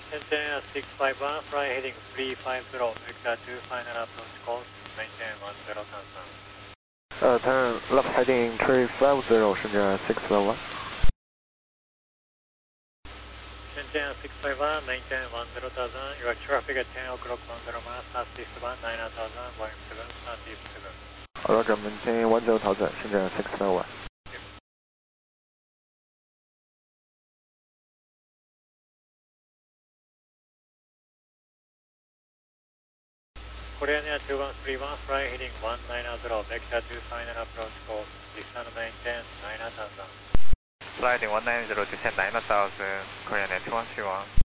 Shenzhen 651, fly heading 350, vector 2, final approach course, maintain 10 Tansan. Turn left heading 350, Shenzhen 651. Shenzhen 651, maintain 10 Tansan, your traffic at 10 o'clock 10 miles, southeast 1, 9000, Boeing 7, southeast 7. Roger, maintain 10 Tansan, Shenzhen 651. Korean Air 2131, fly heading 190, vector 2, final approach course, descend maintain 9000. Fly heading 190, descend 9000, Korean Air 2131.